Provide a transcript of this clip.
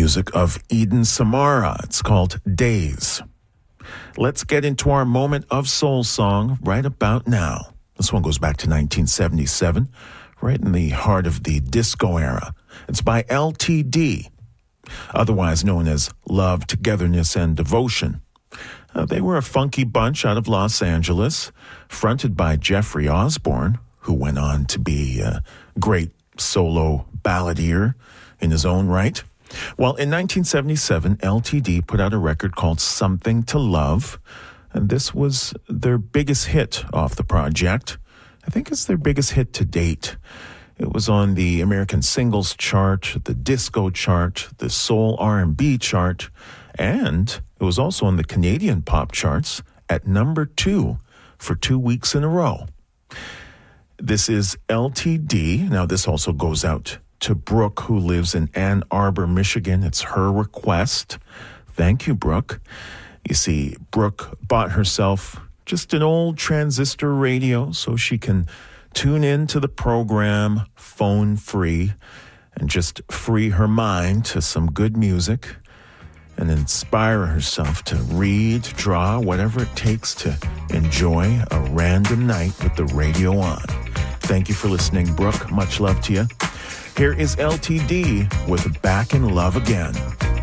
music of Eden Samara. It's called Days. Let's get into our moment of soul song right about now. This one goes back to 1977, right in the heart of the disco era. It's by LTD, otherwise known as Love, Togetherness, and Devotion. They were a funky bunch out of Los Angeles, fronted by Jeffrey Osborne, who went on to be a great solo balladeer in his own right. Well, in 1977, LTD put out a record called Something to Love, and this was their biggest hit off the project. I think it's their biggest hit to date. It was on the American Singles Chart, the Disco Chart, the Soul R&B Chart, and it was also on the Canadian Pop Charts at number 2 for 2 weeks in a row. This is LTD. Now, this also goes out to Brooke, who lives in Ann Arbor, Michigan. It's her request. Thank you, Brooke. You see, Brooke bought herself just an old transistor radio so she can tune in to the program phone-free and just free her mind to some good music and inspire herself to read, draw, whatever it takes to enjoy a random night with the radio on. Thank you for listening, Brooke. Much love to you. Here is LTD with Back in Love Again.